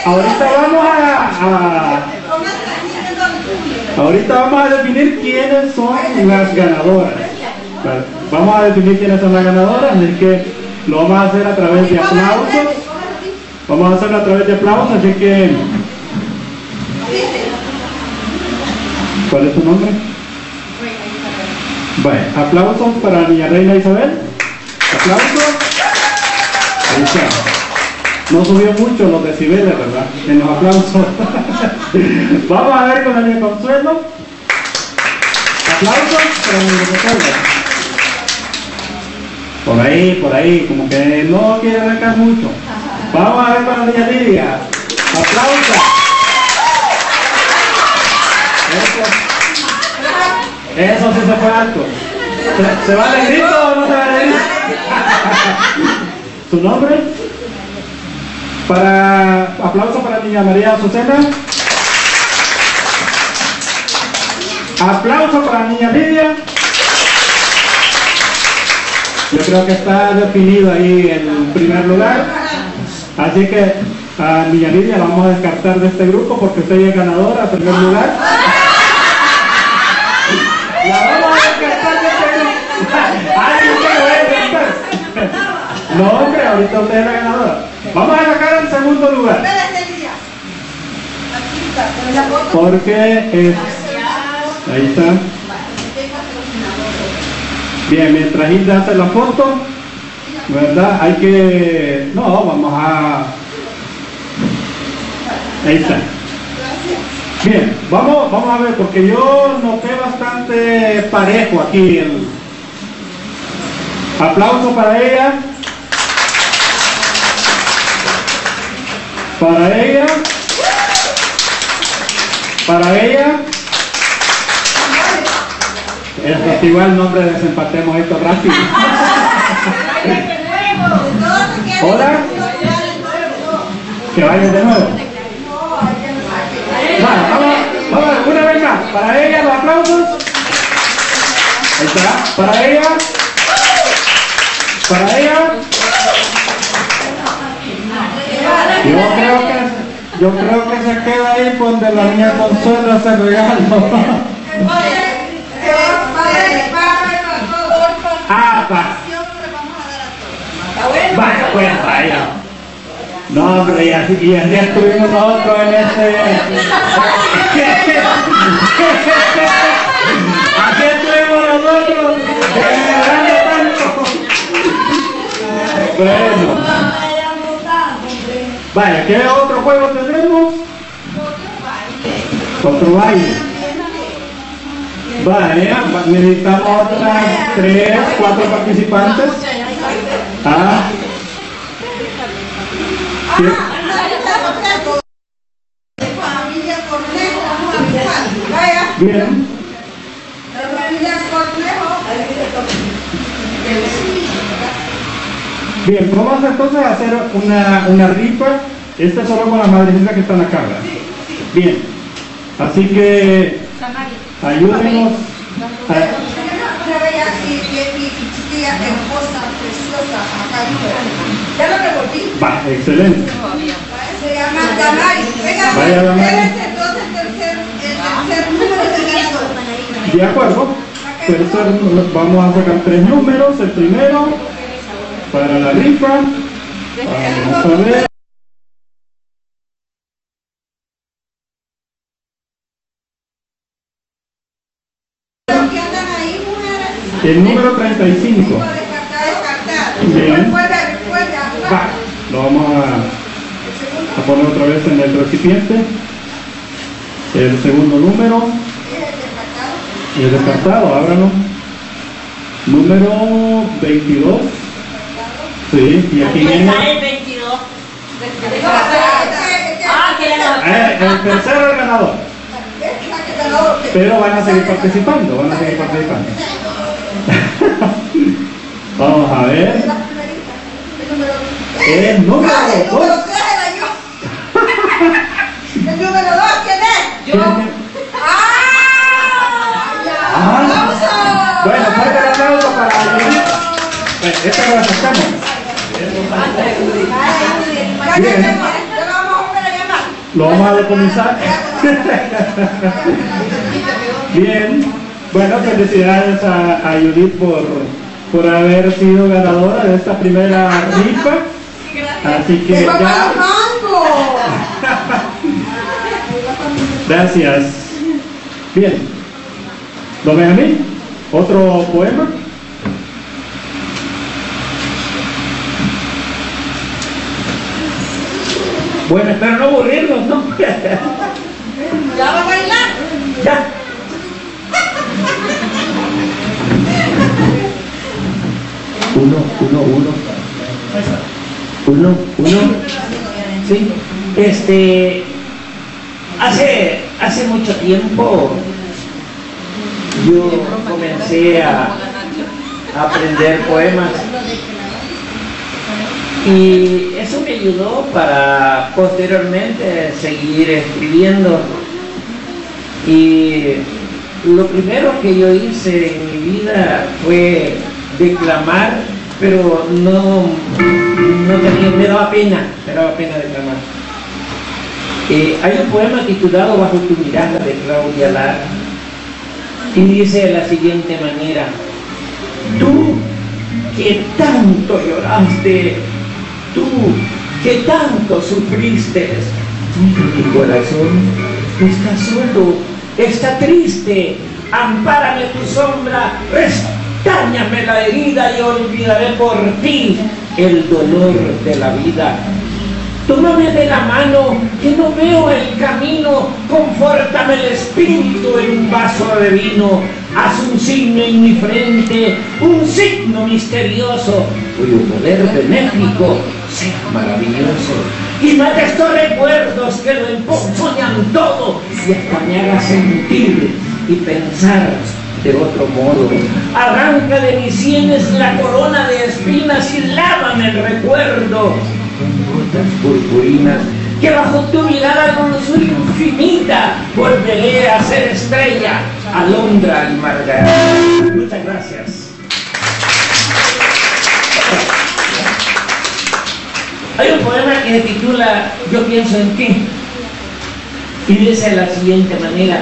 Ahorita vamos a definir quiénes son las ganadoras. Vamos a definir quiénes son las ganadoras, así que lo vamos a hacer a través de aplausos. Vamos a hacerlo a través de aplausos, así que... ¿Cuál es tu nombre? Bueno, aplausos para niña Reina Isabel. Aplausos. Ahí está. No subió mucho los decibeles, ¿verdad? En los aplausos. Vamos a ver con la niña Consuelo. Aplausos para la niña Consuelo. Por ahí, como que no quiere arrancar mucho. Vamos a ver con la niña Lidia. Aplausos. Eso sí se fue alto. ¿Se vale el grito o no se vale el grito? ¿Su nombre? Aplauso para niña María Azucena. Aplauso para niña Lidia. Yo creo que está definido ahí en primer lugar. Así que a niña Lidia la vamos a descartar de este grupo porque usted es ganadora en primer lugar. La vamos a descartar de este grupo. Ay, usted lo va a descartar. No, hombre, ahorita usted es la ganadora. Vamos a sacar el segundo lugar. Porque es... Ahí está. Bien, mientras Hilda hace la foto, ¿verdad? Hay que... No, vamos a... Ahí está. Bien, vamos a ver, porque yo noté bastante parejo aquí el... Aplauso para ella. Para ella. Para ella. Es igual nombre, desempatemos esto rápido. Hola. Que vayan de nuevo. Vamos, una vez más. Para ella los aplausos. Ahí está. Para ella. Para ella. Yo creo que se queda ahí donde la niña Consuelo hace regalo. Vaya, pues vaya. No, hombre, y así estuvimos nosotros en Aquí estuvimos nosotros. Bueno. Vaya, ¿qué otro juego tendremos? Otro baile. Vaya, necesitamos otras 3, 4 participantes. ¿Sí? Bien. Bien, vamos entonces a hacer una rifa. Esta solo con la madrecita que están acá, ¿verdad? Bien. Así que ayúdenos. Ya lo revolví. Va, excelente. Se llama Damaris. Vaya, Damaris. Entonces el tercer número de ganador. De acuerdo. Vamos a sacar 3 números. El primero para la rifa. Vamos a ver. El número 35. Bien. Va, lo vamos a poner otra vez en el recipiente. El segundo número. Y el descartado, ábralo. Número 22. Sí, y aquí viene. El 22. El tercero es el ganador. Pero van a seguir participando, Vamos a ver. El número 2. El número 2, ¿quién es? Yo. Bueno, fuerte el aplauso para esta que la sacamos. Bien. Lo vamos a decomisar. Bien. Bueno, felicidades a Judith por haber sido ganadora de esta primera rifa. Así que ya. Gracias. Bien. Don Benjamín, otro poema. Bueno, espero no aburrirnos, ¿no? ¿Ya va a bailar? Ya. Uno. Sí. Hace mucho tiempo yo comencé a aprender poemas y eso me ayudó para posteriormente seguir escribiendo. Y lo primero que yo hice en mi vida fue declamar, pero no tenía, me daba pena declamar. Hay un poema titulado Bajo tu mirada, de Claudia Lara, y dice de la siguiente manera: tú que tanto lloraste, tú que tanto sufriste, mi corazón está solo, está triste, ampárame tu sombra, restañame la herida y olvidaré por ti el dolor de la vida. Tómame de la mano, que no veo el camino, confórtame el espíritu en un vaso de vino, haz un signo en mi frente, un signo misterioso, cuyo poder benéfico sea maravilloso, y mate estos recuerdos que lo emponzoñan todo, y hasta me haga sentir y pensar de otro modo. Arranca de mis sienes la corona de espinas y lávame el recuerdo con gotas purpurinas, que bajo tu mirada con luz infinita volveré a ser estrella, alondra y margarita. Muchas gracias. Hay un poema que se titula Yo pienso en ti, y dice de la siguiente manera: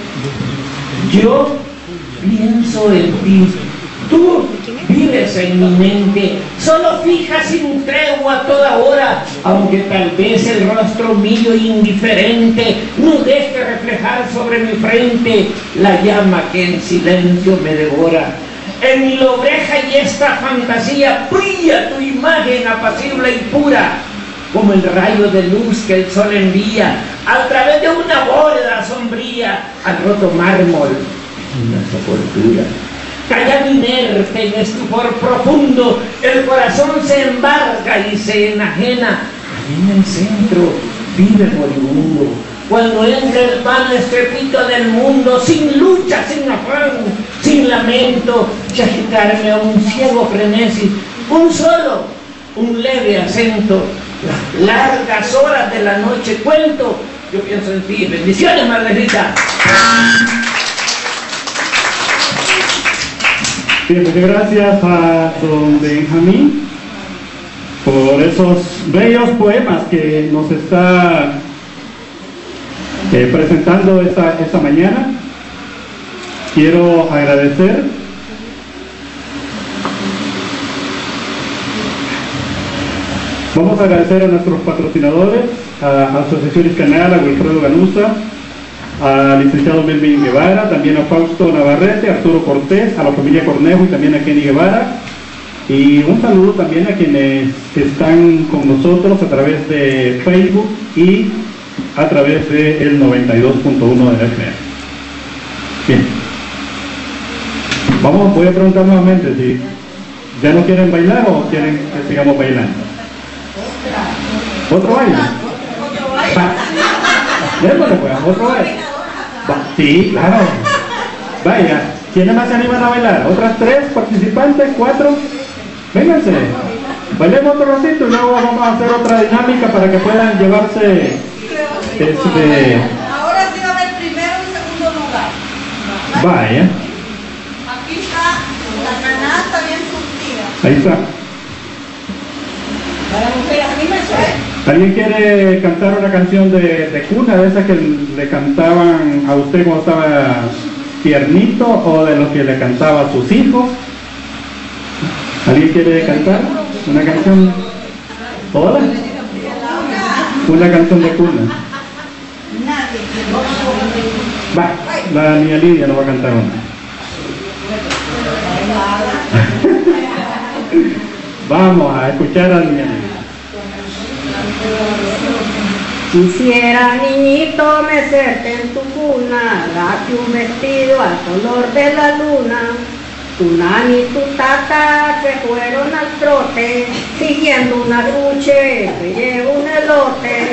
yo pienso en ti, tú vives en mi mente, solo fija sin tregua toda hora, aunque tal vez el rostro mío indiferente no deje reflejar sobre mi frente la llama que en silencio me devora. En mi lobreja y esta fantasía brilla tu imagen apacible y pura, como el rayo de luz que el sol envía a través de una bóveda sombría al roto mármol, una sepultura. Callado inerte en estupor profundo, el corazón se embarga y se enajena. Allí en el centro vive moribundo, cuando entra el vano estrepito del mundo, sin lucha, sin afán, sin lamento, de agitarme a un ciego frenesí, un leve acento. Las largas horas de la noche cuento, yo pienso en ti. Bendiciones, Margarita. Bien, muchas gracias a don Benjamín por esos bellos poemas que nos está presentando esta mañana. Quiero agradecer vamos a agradecer a nuestros patrocinadores, a Asociaciones Canal, a Wilfredo Ganuza, al licenciado Melvin Guevara, también a Fausto Navarrete, a Arturo Cortés, a la familia Cornejo y también a Kenny Guevara. Y un saludo también a quienes están con nosotros a través de Facebook y a través del 92.1 de la FM. Bien. Voy a preguntar nuevamente si ya no quieren bailar o quieren que sigamos bailando. ¿Otro baile? Démosle pues, otro baile. Sí, claro. Vaya, ¿quiénes más se animan a bailar? ¿Otras 3 participantes? 4? Vénganse. Bailemos otro ratito y luego vamos a hacer otra dinámica para que puedan llevarse Ahora sí va a haber primero y segundo lugar. Vaya. Aquí está la canasta bien surtida. Ahí está. Para mujeres, a mí me suena. ¿Alguien quiere cantar una canción de cuna, de esas que le cantaban a usted cuando estaba tiernito, o de los que le cantaba a sus hijos? ¿Alguien quiere cantar una canción? ¿Hola? Una canción de cuna. Va, la niña Lidia no va a cantar una. Vamos a escuchar a la niña Lidia. Quisiera, niñito, mecerte en tu cuna, darte un vestido al color de la luna. Tu nani y tu tata se fueron al trote, siguiendo una ruche que lleva un elote.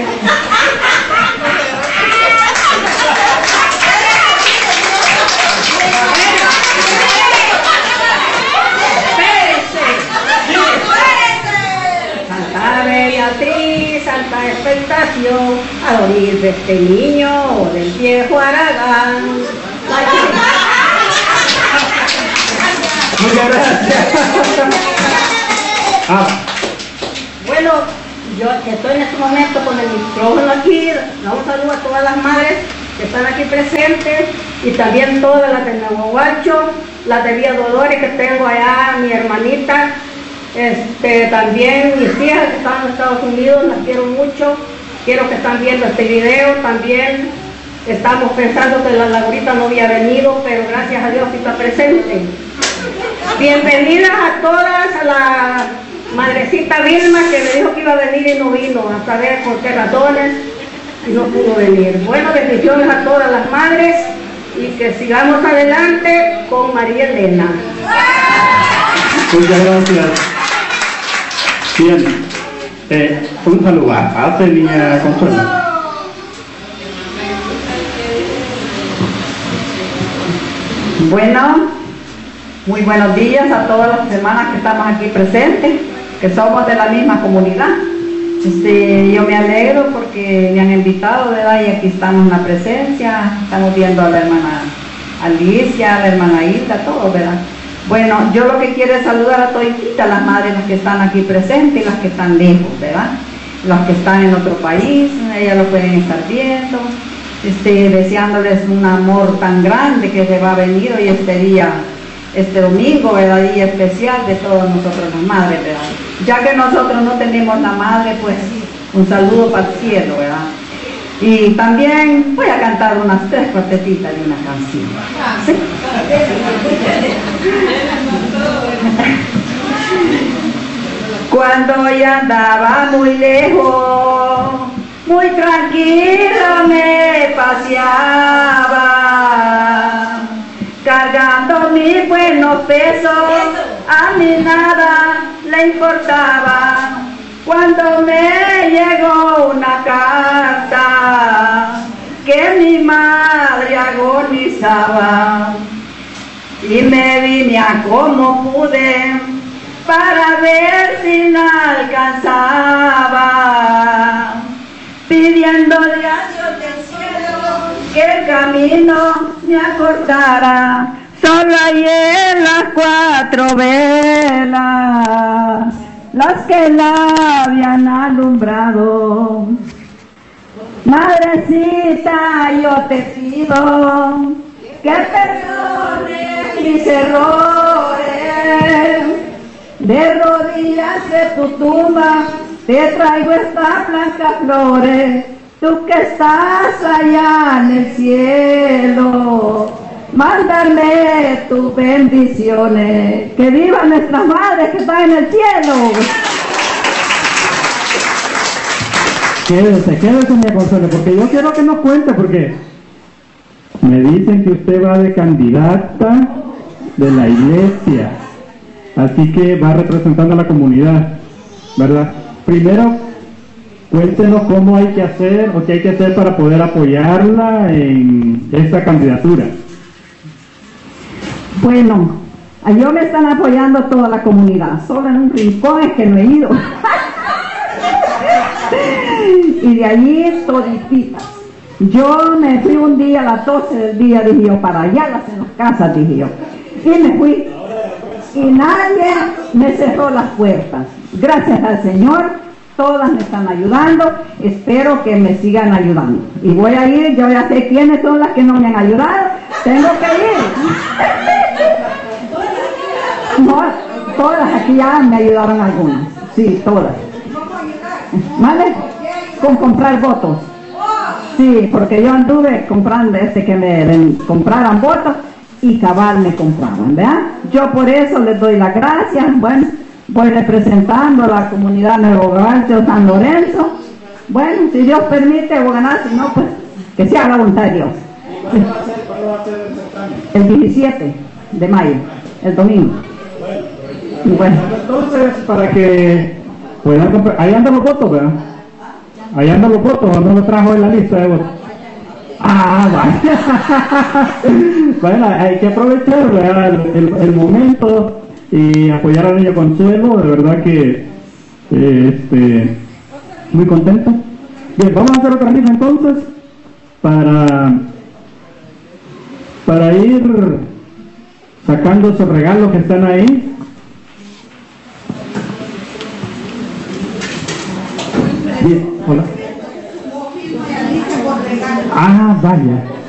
Santa Beatriz, santa expectación, a oír de este niño o del viejo Aragán. Muchas gracias. Bueno, yo estoy en este momento con el micrófono aquí. Un saludo a todas las madres que están aquí presentes y también todas las de Nuevo Guacho, las de Villa Dolores que tengo allá, mi hermanita, también mis hijas que están en Estados Unidos, las quiero mucho, quiero que están viendo este video también. Estamos pensando que la Laurita no había venido, pero gracias a Dios que está presente. Bienvenidas a todas, a la madrecita Vilma que me dijo que iba a venir y no vino, a saber por qué razones y no pudo venir. Bueno, bendiciones a todas las madres y que sigamos adelante con María Elena. Muchas gracias. Bien, un saludo. Hace niña Consuelo. Bueno, muy buenos días a todas las hermanas que estamos aquí presentes, que somos de la misma comunidad. Yo me alegro porque me han invitado, ¿verdad? Y aquí estamos en la presencia, estamos viendo a la hermana Alicia, a la hermana Hilda, todos, ¿verdad? Bueno, yo lo que quiero es saludar a todititas las madres, las que están aquí presentes y las que están lejos, ¿verdad? Las que están en otro país, ellas lo pueden estar viendo. Deseándoles un amor tan grande que se va a venir hoy este día, este domingo, ¿verdad? Día especial de todos nosotros las madres, ¿verdad? Ya que nosotros no tenemos la madre, pues un saludo para el cielo, ¿verdad? Y también voy a cantar unas 3 cuartetitas de una canción, ¿sí? Cuando ya andaba muy lejos, muy tranquilo me paseaba, cargando mis buenos pesos, a mí nada le importaba. Cuando me llegó una carta que mi madre agonizaba, y me vine a como pude para ver si la alcanzaba, pidiéndole a Dios del cielo que el camino me acortara. Solo hallé las 4 velas, las que la habían alumbrado. Madrecita, yo te pido que perdones mis errores. De rodillas de tu tumba te traigo estas blancas flores. Tú que estás allá en el cielo, mándame tus bendiciones. Que viva nuestra madre que está en el cielo. Quédese, mi Consuelo, porque yo quiero que nos cuente, porque me dicen que usted va de candidata de la iglesia, así que va representando a la comunidad, ¿verdad? Primero, cuéntenos cómo hay que hacer o qué hay que hacer para poder apoyarla en esta candidatura. Bueno, yo me están apoyando toda la comunidad, solo en un rincón es que no he ido. Y de allí todititas. Yo me fui un día a las 12 del día, dije yo, para allá en las casas, dije yo. Y me fui. Y nadie me cerró las puertas. Gracias al Señor todas me están ayudando, espero que me sigan ayudando. Y voy a ir, yo ya sé quiénes son las que no me han ayudado, tengo que ir. No, todas aquí ya me ayudaron algunas, sí, todas. ¿Vale? Con comprar votos. Sí, porque yo anduve comprando que me compraran votos y cabal me compraban, ¿verdad? Yo por eso les doy las gracias. Bueno, voy representando a la comunidad Nuevo Gualcho, San Lorenzo. Bueno, si Dios permite, voy a ganar, si no, pues que sea la voluntad de Dios. ¿Cuándo va a ser el certamen? El 17 de mayo, el domingo. Bueno. Entonces, para que puedan comprar, ahí andan los votos, ¿verdad? Ahí andan los votos, ¿o no lo trajo en la lista de votos? Ah, vale. Bueno, hay que aprovechar, ¿verdad? El momento y apoyar a Niño Consuelo, de verdad que muy contento. Bien, vamos a hacer otra rifa entonces para ir sacando esos regalos que están ahí. Bien, hola. Ah, vaya.